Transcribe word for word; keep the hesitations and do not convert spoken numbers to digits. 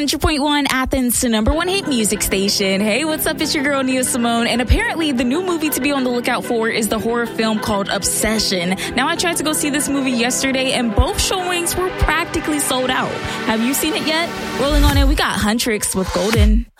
ninety point one Athens, the number one hit music station. Hey, what's up? It's your girl, Nia Simone. And apparently the new movie to be on the lookout for is the horror film called Obsession. Now, I tried to go see this movie yesterday and both showings were practically sold out. Have you seen it yet? Rolling on in, we got Huntrix with Golden.